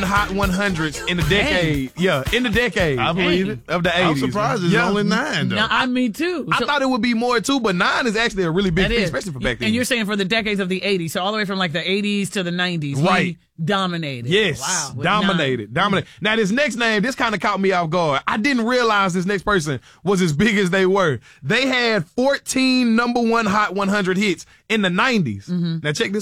Hot 100s in the decade. Yeah, in the decade. I believe it. Of the 80s. I'm surprised it's only 9, though. No, me too. I thought it would be more, too, but 9 is actually a really big thing, especially for back then. And you're saying for the decades of the 80s, so all the way from like the 80s to the 90s. Right. We dominated. Yes. Wow. Dominated. Now, this next name, this kind of caught me off guard. I didn't realize this next person was as big as they were. They had 14 number one Hot 100 hits in the 90s. Now, check this